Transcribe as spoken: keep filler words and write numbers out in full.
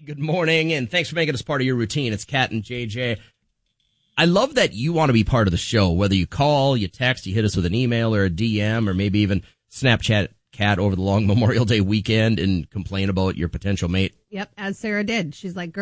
Good morning, and thanks for making us part of your routine. It's Kat and J J. I love that you want to be part of the show, whether you call, you text, you hit us with an email or a D M, or maybe even Snapchat Kat over the long Memorial Day weekend and complain about your potential mate. Yep, as Sarah did. She's like,